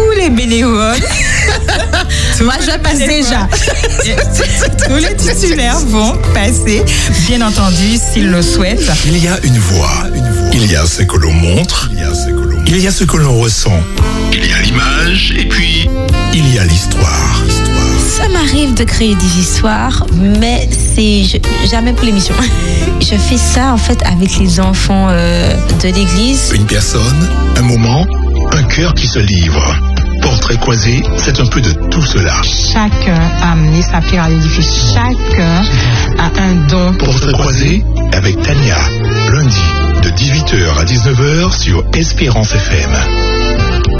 tous les bénévoles. Moi, je passe déjà. Tous les titulaires vont passer, bien entendu, s'ils le souhaitent. Il y a une voix. Il y a ce que l'on montre. Il y a ce que l'on ressent. Il y a l'image. Et puis, il y a l'histoire. Ça m'arrive de créer des histoires, mais c'est jamais pour l'émission. Je fais ça en fait avec les enfants de l'église. Une personne, un moment, un cœur qui se livre. Portrait croisé, c'est un peu de tout cela. Chacun a amené sa pierre à l'édifice. Chacun a un don. Portrait croisé avec Tania, lundi de 18h à 19h sur Espérance FM.